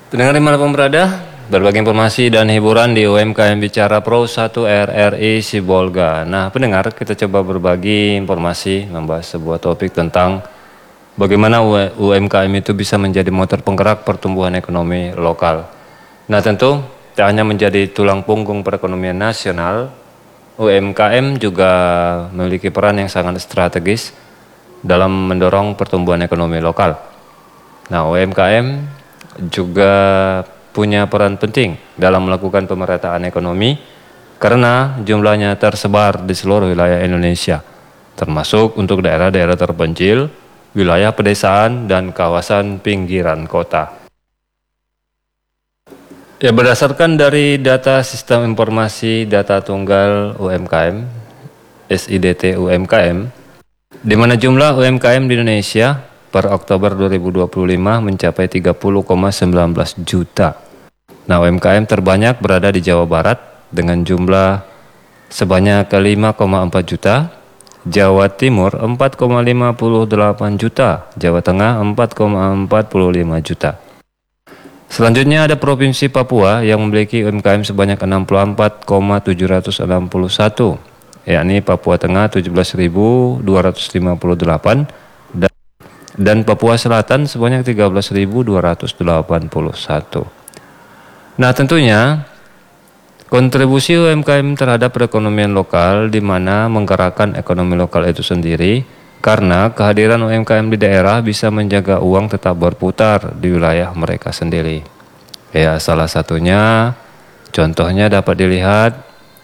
Pendengar dimanapun berada, berbagai informasi dan hiburan di UMKM Bicara Pro 1 RRI Sibolga. Nah, pendengar, kita coba berbagi informasi, membahas sebuah topik tentang bagaimana UMKM itu bisa menjadi motor penggerak pertumbuhan ekonomi lokal. Nah, tentu tak hanya menjadi tulang punggung perekonomian nasional, UMKM juga memiliki peran yang sangat strategis dalam mendorong pertumbuhan ekonomi lokal. Nah, UMKM juga punya peran penting dalam melakukan pemerataan ekonomi karena jumlahnya tersebar di seluruh wilayah Indonesia, termasuk untuk daerah-daerah terpencil, wilayah pedesaan, dan kawasan pinggiran kota. Ya, berdasarkan dari data Sistem Informasi Data Tunggal UMKM, SIDT UMKM, di mana jumlah UMKM di Indonesia per Oktober 2025 mencapai 30,19 juta. Nah, UMKM terbanyak berada di Jawa Barat dengan jumlah sebanyak 5,4 juta, Jawa Timur 4,58 juta, Jawa Tengah 4,45 juta. Selanjutnya ada Provinsi Papua yang memiliki UMKM sebanyak 64,761, yakni Papua Tengah 17.258 dan Papua Selatan sebanyak 13.281. Nah, tentunya kontribusi UMKM terhadap perekonomian lokal di mana menggerakkan ekonomi lokal itu sendiri karena kehadiran UMKM di daerah bisa menjaga uang tetap berputar di wilayah mereka sendiri. Ya, salah satunya contohnya dapat dilihat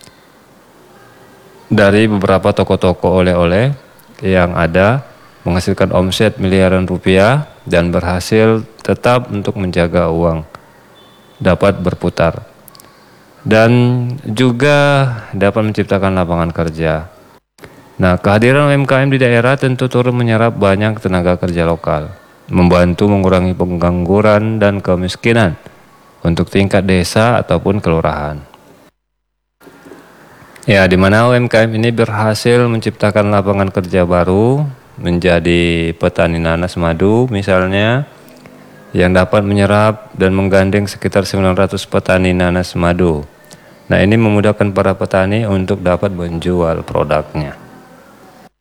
dari beberapa toko-toko oleh-oleh yang ada menghasilkan omset miliaran rupiah dan berhasil tetap untuk menjaga uang dapat berputar dan juga dapat menciptakan lapangan kerja. Nah, kehadiran UMKM di daerah tentu turut menyerap banyak tenaga kerja lokal, membantu mengurangi pengangguran dan kemiskinan untuk tingkat desa ataupun kelurahan. Ya, di mana UMKM ini berhasil menciptakan lapangan kerja baru menjadi petani nanas madu misalnya yang dapat menyerap dan menggandeng sekitar 900 petani nanas madu. Nah, ini memudahkan para petani untuk dapat menjual produknya.